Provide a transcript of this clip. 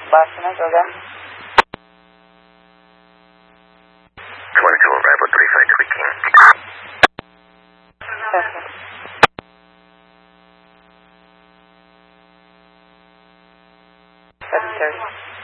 Boston, go again. 22, Bravo 35 tweaking. Okay. 7:30.